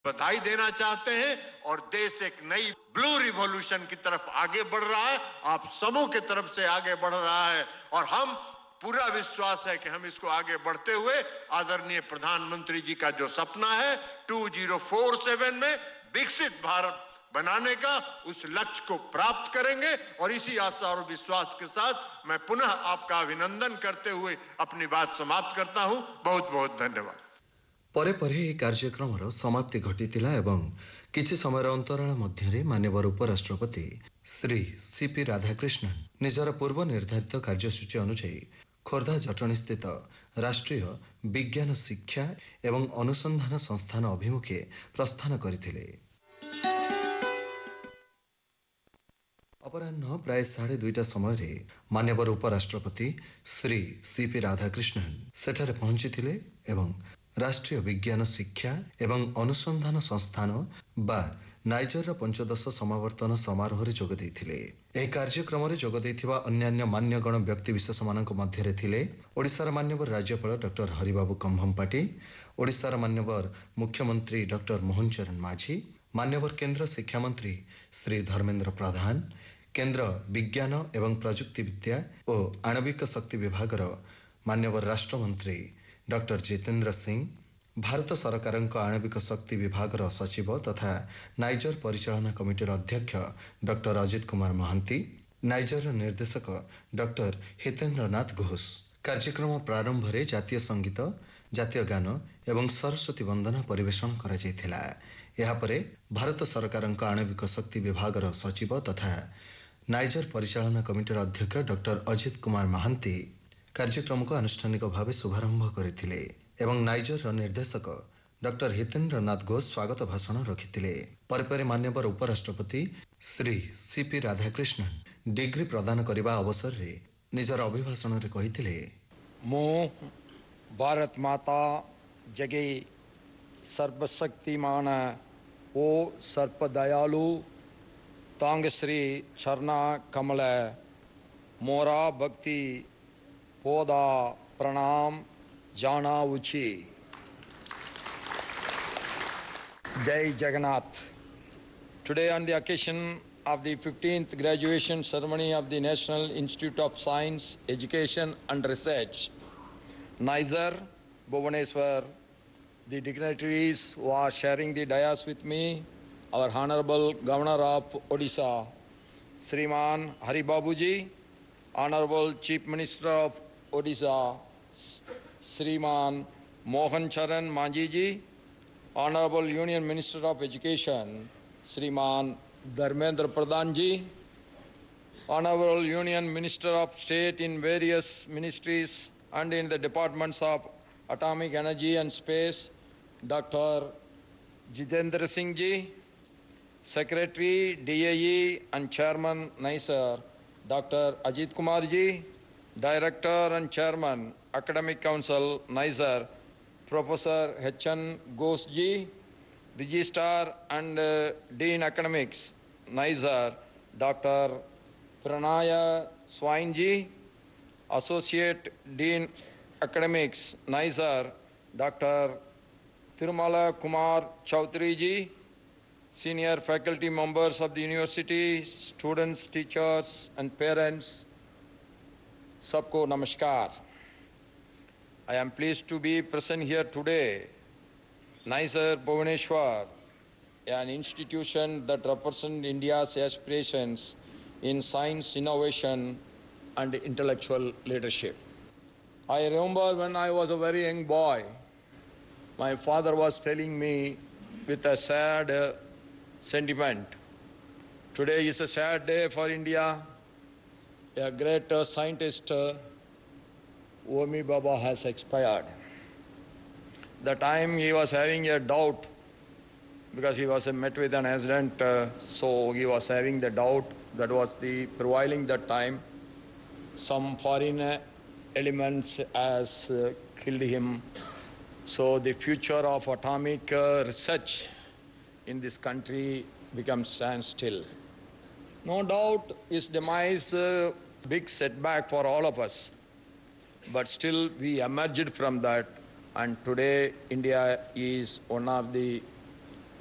बधाई देना चाहते हैं और देश एक नई ब्लू रिवॉल्यूशन की तरफ आगे बढ़ रहा है, आप सबों की तरफ से आगे बढ़ रहा है और हम पूरा विश्वास है कि हम इसको आगे बढ़ते हुए आदरणीय प्रधानमंत्री जी का जो सपना है 2047 में विकसित भारत बनाने का, उस लक्ष्य को प्राप्त करेंगे। और इसी आशा और विश्वास के साथ मैं पुनः आपका अभिनंदन करते हुए अपनी बात समाप्त करता हूं। बहुत बहुत धन्यवाद। परे परे ଏହି କାର୍ଯ୍ୟକ୍ରମର ସମାପ୍ତି ଘଟିଥିଲା ଏବଂ କିଛି ସମୟର ଅନ୍ତରାଳ ମଧ୍ୟରେ ମାନ୍ୟବର ଉପରାଷ୍ଟ୍ରପତି ଶ୍ରୀ ସିପି ରାଧାକ୍ରିଷ୍ଣନ୍ ନିଜର ପୂର୍ବ ନିର୍ଦ୍ଧାରିତ କାର୍ଯ୍ୟସୂଚୀ ଅନୁଯାୟୀ ଖୋର୍ଦ୍ଧା ଜଟଣୀସ୍ଥିତ ରାଷ୍ଟ୍ରୀୟ ବିଜ୍ଞାନ ଶିକ୍ଷା ଏବଂ ଅନୁସନ୍ଧାନ ସଂସ୍ଥାନ ଅଭିମୁଖେ ପ୍ରସ୍ଥାନ କରିଥିଲେ। ଅପରାହ୍ନ ପ୍ରାୟ 2:30 ସମୟରେ ମାନ୍ୟବର ଉପରାଷ୍ଟ୍ରପତି ଶ୍ରୀ ସିପି ରାଧାକ୍ରିଷ୍ଣନ୍ ସେଠାରେ ପହଞ୍ଚିଥିଲେ ଏବଂ ରାଷ୍ଟ୍ରୀୟ ବିଜ୍ଞାନ ଶିକ୍ଷା ଏବଂ ଅନୁସନ୍ଧାନ ସଂସ୍ଥାନ ବା ନାଇଜରର 15 ସମାବର୍ତ୍ତନ ସମାରୋହରେ ଯୋଗ ଦେଇଥିଲେ। ଏହି କାର୍ଯ୍ୟକ୍ରମରେ ଯୋଗ ଦେଇଥିବା ଅନ୍ୟାନ୍ୟ ମାନ୍ୟଗଣ ବ୍ୟକ୍ତିବିଶେଷମାନଙ୍କ ମଧ୍ୟରେ ଥିଲେ ଓଡ଼ିଶାର ମାନ୍ୟବର ରାଜ୍ୟପାଳ ଡକ୍ଟର ହରିବାବୁ କମ୍ଭମପାଟି, ଓଡ଼ିଶାର ମାନ୍ୟବର ମୁଖ୍ୟମନ୍ତ୍ରୀ ଡକ୍ଟର ମୋହନ ଚରଣ ମାଝୀ, ମାନ୍ୟବର କେନ୍ଦ୍ର ଶିକ୍ଷାମନ୍ତ୍ରୀ ଶ୍ରୀ ଧର୍ମେନ୍ଦ୍ର ପ୍ରଧାନ, କେନ୍ଦ୍ର ବିଜ୍ଞାନ ଏବଂ ପ୍ରଯୁକ୍ତି ବିଦ୍ୟା ଓ ଆଣବିକ ଶକ୍ତି ବିଭାଗର ମାନ୍ୟବର ରାଷ୍ଟ୍ରମନ୍ତ୍ରୀ ଡକ୍ଟର ଜିତେନ୍ଦ୍ର ସିଂ, ଭାରତ ସରକାରଙ୍କ ଆଣବିକ ଶକ୍ତି ବିଭାଗର ସଚିବ ତଥା ନାଇଜର ପରିଚାଳନା କମିଟିର ଅଧ୍ୟକ୍ଷ ଡକ୍ଟର ଅଜିତ କୁମାର ମହାନ୍ତି, ନାଇଜରର ନିର୍ଦ୍ଦେଶକ ଡକ୍ଟର ହିତେନ୍ଦ୍ରନାଥ ଘୋଷ। କାର୍ଯ୍ୟକ୍ରମ ପ୍ରାରମ୍ଭରେ ଜାତୀୟ ସଙ୍ଗୀତ, ଜାତୀୟ ଗାନ ଏବଂ ସରସ୍ୱତୀ ବନ୍ଦନା ପରିବେଷଣ କରାଯାଇଥିଲା। ଏହାପରେ ଭାରତ ସରକାରଙ୍କ ଆଣବିକ ଶକ୍ତି ବିଭାଗର ସଚିବ ତଥା ନାଇଜର ପରିଚାଳନା କମିଟିର ଅଧ୍ୟକ୍ଷ ଡକ୍ଟର ଅଜିତ କୁମାର ମହାନ୍ତି କାର୍ଯ୍ୟକ୍ରମକୁ ଆନୁଷ୍ଠାନିକ ଭାବେ ଶୁଭାରମ୍ଭ କରିଥିଲେ ଏବଂ ନାଇଜରର ନିର୍ଦ୍ଦେଶକ ଡକ୍ଟର ହିତେନ୍ଦ୍ରନାଥ ଘୋଷ ସ୍ୱାଗତ ଭାଷଣ ରଖିଥିଲେ। ପରେ ପରେ ମାନ୍ୟବର ଉପରାଷ୍ଟ୍ରପତି ଶ୍ରୀ ସିପି ରାଧାକ୍ରିଷ୍ଣନ୍ ଡିଗ୍ରୀ ପ୍ରଦାନ କରିବା ଅବସରରେ ନିଜର ଅଭିଭାଷଣରେ କହିଥିଲେ, ମୁଁ ଭାରତ ମାତା ଜଗେ ସର୍ବଶକ୍ତିମାନ ଓ ସର୍ବଦୟାଳୁ ତାଙ୍ଗ ଶ୍ରୀ ଚରଣା କମଳ ମୋରା ଭକ୍ତି पोदा प्रणाम जानाउची। Jai Jagannath. Today on the occasion of the 15th graduation ceremony of the National Institute of Science, Education and Research, Nizer, Bhubaneswar, the dignitaries who are sharing the dais with me, our Honorable Governor of Odisha, Sriman Hari Babuji, Honorable Chief Minister of Odisha, Sriman Mohan Charan Manji ji, Honorable Union Minister of Education, Sriman Dharmendra Pradhan ji, Honorable Union Minister of State in various ministries and in the departments of Atomic Energy and Space, Dr. Jitendra Singh ji, Secretary DAE and Chairman NISER, Dr. Ajit Kumar ji, Director and Chairman, Academic Council, NISER, Professor H.N. Ghosh ji, Registrar and Dean Academics, NISER, Dr. Pranaya Swain ji, Associate Dean Academics, NISER, Dr. Tirumala Kumar Chaudhary ji, Senior faculty members of the university, students, teachers and parents, sabko namaskar. I am pleased to be present here today. NISER Bhubaneswar, an institution that represents India's aspirations in science, innovation and intellectual leadership. I remember when I was a very young boy, my father was telling me with a sad sentiment, today is a sad day for India. A great scientist, Homi Bhabha, has expired. The time he was having a doubt because he was met with an accident, so he was having the doubt that was the prevailing that time. Some foreign elements has killed him. So the future of atomic research in this country becomes standstill. No doubt his demise big setback for all of us, but still we emerged from that, and today India is one of the